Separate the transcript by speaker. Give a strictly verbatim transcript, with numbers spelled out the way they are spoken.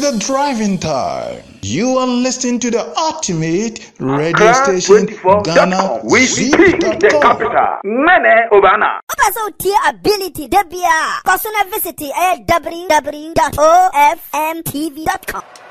Speaker 1: the driving time. You are listening to the ultimate radio station, Ghana.
Speaker 2: We speak the capital. Mene Obana.
Speaker 3: Also, tier ability, Debia. Cosuna visit w w w dot o f m t v dot com.